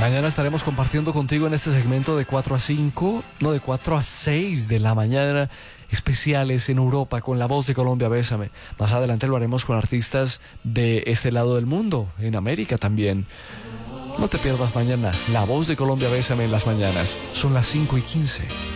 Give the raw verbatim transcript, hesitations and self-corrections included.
Mañana estaremos compartiendo contigo en este segmento de cuatro a cinco, no, de cuatro a seis de la mañana, especiales en Europa con La Voz de Colombia, Bésame. Más adelante lo haremos con artistas de este lado del mundo, en América también. No te pierdas mañana La Voz de Colombia, Bésame en las mañanas. Son las cinco y quince.